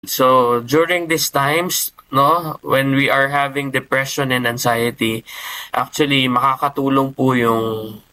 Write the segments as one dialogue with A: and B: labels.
A: So during these times, no, when we are having depression and anxiety, actually makakatulong po yung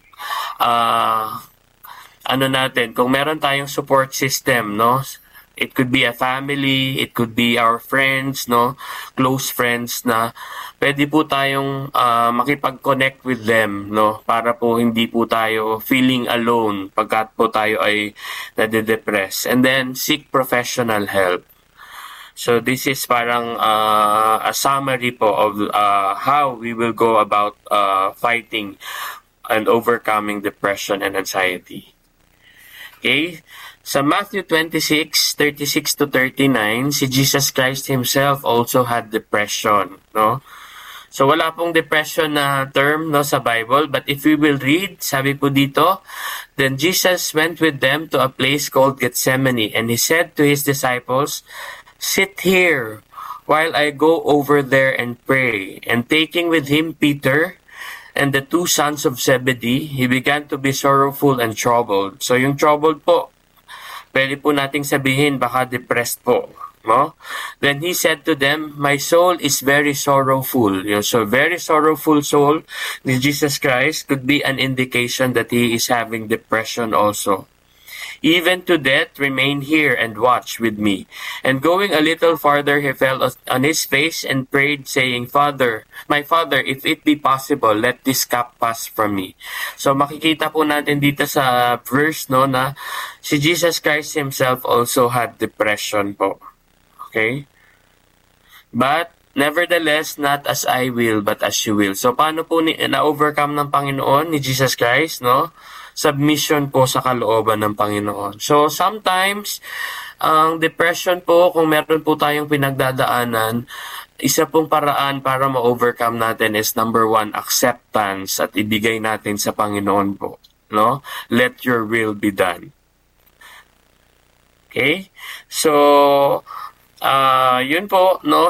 A: ah ano natin, kung meron tayong support system, no? It could be a family, it could be our friends, no? Close friends na pwede po tayong makipag-connect with them, no? Para po hindi po tayo feeling alone pagkat po tayo ay nade-depress. And then seek professional help. So this is parang a summary po of how we will go about fighting and overcoming depression and anxiety. Okay? Sa Matthew 26:36 to 39, si Jesus Christ himself also had depression, no? So wala pong depression na term, no, sa Bible, but if we will read, sabi po dito, then Jesus went with them to a place called Gethsemane, and he said to his disciples, "Sit here while I go over there and pray." And taking with him Peter and the two sons of Zebedee, he began to be sorrowful and troubled. So yung troubled po, pwede po nating sabihin baka depressed po, no? Then he said to them, "My soul is very sorrowful." So very sorrowful soul ni Jesus Christ could be an indication that he is having depression also. "Even to death, remain here and watch with me." And going a little farther, he fell on his face and prayed, saying, My Father, if it be possible, let this cup pass from me." So makikita po natin dito sa verse, no, na si Jesus Christ himself also had depression po. Okay? But nevertheless, not as I will, but as you will. So paano po na-overcome ng Panginoon ni Jesus Christ, no? Submission po sa kalooban ng Panginoon. So sometimes, ang depression po, kung meron po tayong pinagdadaanan, isa pong paraan para ma-overcome natin is number 1, acceptance at ibigay natin sa Panginoon po. No? Let your will be done. Okay? So, yun po, no,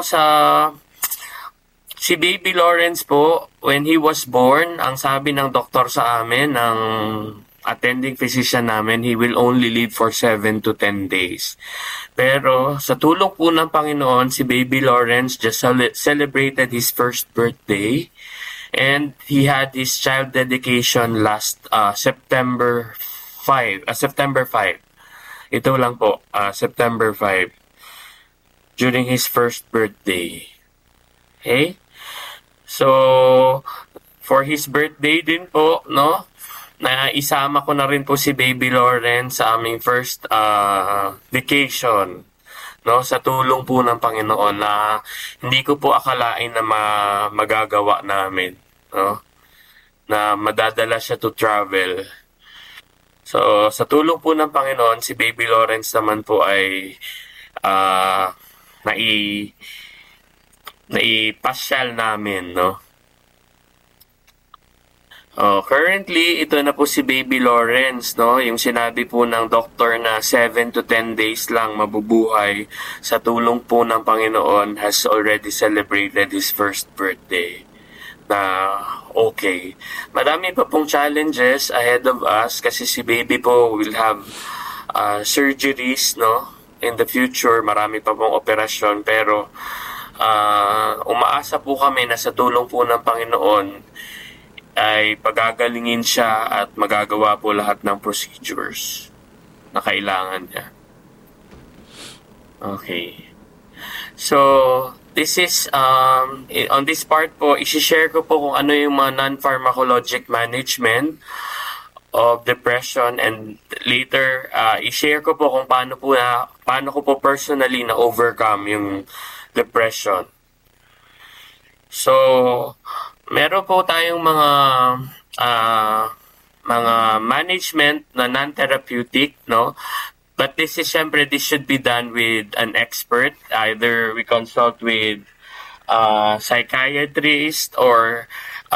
A: si Baby Lawrence po, when he was born, ang sabi ng doktor sa amin, ng attending physician namin, he will only live for 7 to 10 days. Pero sa tulong po ng Panginoon, si Baby Lawrence just celebrated his first birthday, and he had his child dedication last September 5. Ito lang po, September 5, during his first birthday. Okay? So, for his birthday din po, no, na isama ko na rin po si Baby Lawrence sa aming first vacation, no, sa tulong po ng Panginoon na hindi ko po akalain na magagawa namin, no, na madadala siya to travel. So, sa tulong po ng Panginoon, si Baby Lawrence naman po ay naipasyal namin, no? Currently, ito na po si Baby Lawrence, no? Yung sinabi po ng doktor na 7 to 10 days lang mabubuhay sa tulong po ng Panginoon has already celebrated his first birthday. Na okay. Madami pa pong challenges ahead of us kasi si Baby po will have surgeries, no? In the future, marami pa pong operasyon, pero umaasa po kami na sa tulong po ng Panginoon ay pagagalingin siya at magagawa po lahat ng procedures na kailangan niya. Okay. So, this is, on this part po, isi-share ko po kung ano yung mga non-pharmacologic management of depression, and later, i-share ko po kung paano ko po personally na-overcome yung depression. So, meron po tayong mga management na non-therapeutic, no? But this should be done with an expert. Either we consult with psychiatrist or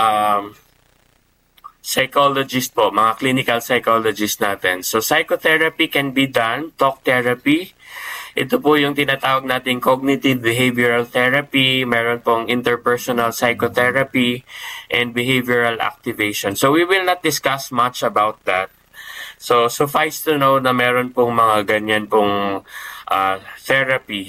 A: psychologist po, mga clinical psychologist natin. So, psychotherapy can be done, talk therapy. Ito po yung tinatawag nating cognitive behavioral therapy, meron pong interpersonal psychotherapy, and behavioral activation. So we will not discuss much about that. So suffice to know na meron pong mga ganyan pong therapy